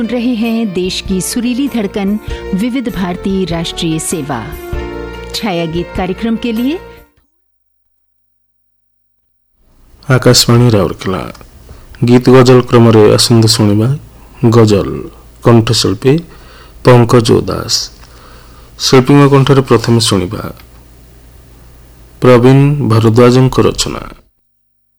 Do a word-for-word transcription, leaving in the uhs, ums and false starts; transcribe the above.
सुन रहे हैं देश की सुरीली धड़कन विविध भारती राष्ट्रीय सेवा। छाया गीत कार्यक्रम के लिए आकाशवाणी राउरकेला। गीत गजल क्रम आसंद शुणा गजल कंठशिल्पी पंकज दास। शिल्पी कंठर प्रथम शुणा प्रवीण भारद्वाज रचना।